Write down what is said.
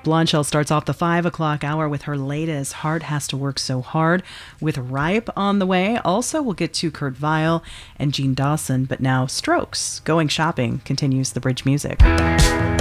Blondshell starts off the 5 o'clock hour with her latest, Heart Has to Work So Hard, with Ripe on the way. Also, we'll get to Kurt Vile and Gene Dawson, but now Strokes. Going Shopping continues the Bridge Music.